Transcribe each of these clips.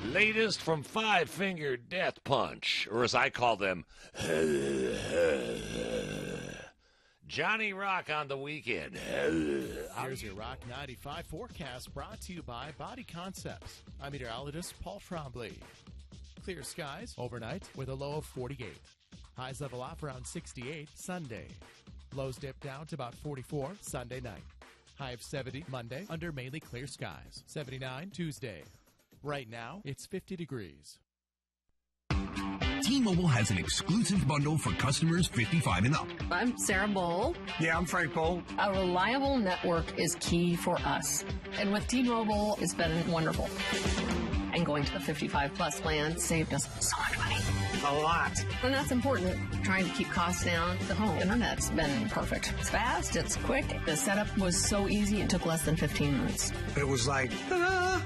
Latest from Five Finger Death Punch, or as I call them, Johnny Rock on the weekend. Here's your Rock 95 forecast brought to you by Body Concepts. I'm meteorologist Paul Trombley. Clear skies overnight with a low of 48. Highs level off around 68 Sunday. Lows dip down to about 44 Sunday night. High of 70 Monday under mainly clear skies. 79 Tuesday. Right now, it's 50 degrees. T-Mobile has an exclusive bundle for customers 55 and up. I'm Sarah Bowl. Yeah, I'm Frank Bowl. A reliable network is key for us. And with T-Mobile, it's been wonderful. And going to the 55-plus plan saved us so much money. A lot. And that's important. Trying to keep costs down. The home internet's been perfect. It's fast. It's quick. The setup was so easy. It took less than 15 minutes. It was like, ta-da!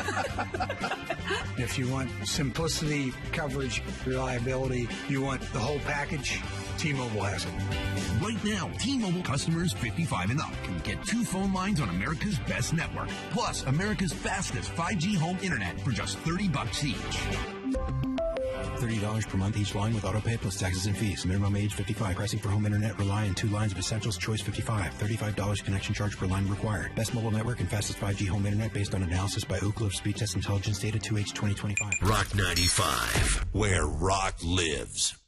If you want simplicity, coverage, reliability, you want the whole package, T-Mobile has it. Right now, T-Mobile customers 55 and up can get 2 phone lines on America's best network, plus America's fastest 5G home internet for just $30 each. $30 per month each line with autopay plus taxes and fees. Minimum age 55. Pricing for home internet rely on 2 lines of essentials. Choice 55. $35 connection charge per line required. Best mobile network and fastest 5G home internet based on analysis by Ookla of Speed Test Intelligence data 2H 2025. Rock 95, where rock lives.